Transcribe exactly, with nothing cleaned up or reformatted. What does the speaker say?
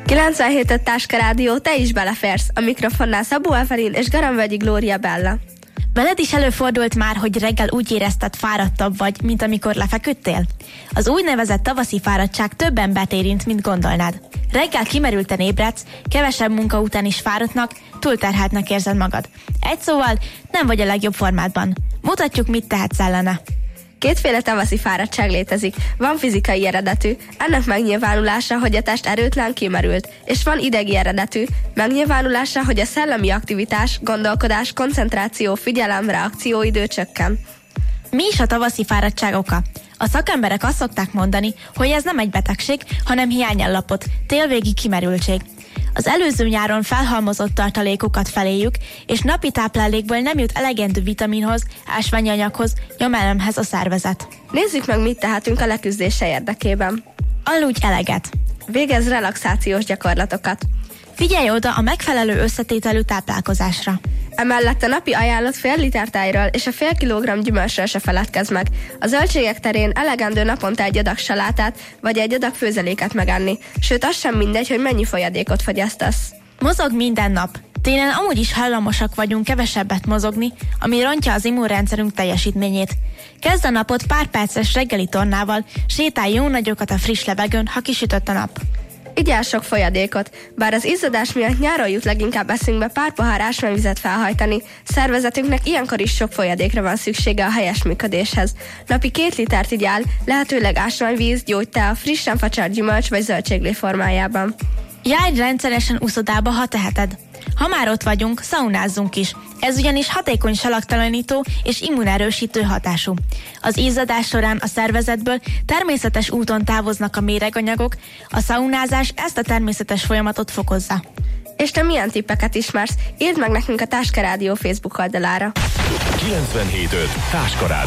kilencvenhét öt Táska Rádió, te is beleférsz. A mikrofonnál Szabó Evelin és Garamvölgyi Glória Bella. Veled is előfordult már, hogy reggel úgy érezted, fáradtabb vagy, mint amikor lefeküdtél? Az úgynevezett tavaszi fáradtság több embert érint, mint gondolnád. Reggel kimerülten ébredsz, kevesebb munka után is fáradtnak, túlterheltnek érzed magad. Egy szóval, nem vagy a legjobb formádban. Mutatjuk, mit tehetsz ellene. Kétféle tavaszi fáradtság létezik. Van fizikai eredetű, ennek megnyilvánulása, hogy a test erőtlen, kimerült, és van idegi eredetű, megnyilvánulása, hogy a szellemi aktivitás, gondolkodás, koncentráció, figyelem, reakcióidő csökken. Mi is a tavaszi fáradtság oka? A szakemberek azt szokták mondani, hogy ez nem egy betegség, hanem hiányállapot, télvégi kimerültség. Az előző nyáron felhalmozott tartalékokat feléjük, és napi táplálékból nem jut elegendő vitaminhoz, ásványi anyaghoz, nyomelemhez a szervezet. Nézzük meg, mit tehetünk a leküzdése érdekében. Aludj eleget. Végezz relaxációs gyakorlatokat. Figyelj oda a megfelelő összetételű táplálkozásra. Emellett a napi ajánlott fél liter tejről és a fél kilogramm gyümölcsről se feledkezz meg. A zöldségek terén elegendő naponta egy adag salátát vagy egy adag főzeléket megenni, sőt az sem mindegy, hogy mennyi folyadékot fogyasztasz. Mozog minden nap. Télen amúgy is hajlamosak vagyunk kevesebbet mozogni, ami rontja az immunrendszerünk teljesítményét. Kezd a napot pár perces reggeli tornával, sétálj jó nagyokat a friss levegőn, ha kisütött a nap. Igyál sok folyadékot, bár az izzadás miatt nyáron jut leginkább eszünkbe pár pohár ásványvizet felhajtani, szervezetünknek ilyenkor is sok folyadékra van szüksége a helyes működéshez. Napi két litert igyál, lehetőleg ásványvíz, gyógytea, frissen facsart gyümölcs vagy zöldséglé formájában. Járj rendszeresen uszodába, ha teheted. Ha már ott vagyunk, szaunázzunk is. Ez ugyanis hatékony salaktalanító és immunerősítő hatású. Az izzadás során a szervezetből természetes úton távoznak a méreganyagok, a szaunázás ezt a természetes folyamatot fokozza. És te milyen tippeket ismersz? Írd meg nekünk a Táska Rádió Facebook oldalára. kilencvenhét öt Táska Rádió.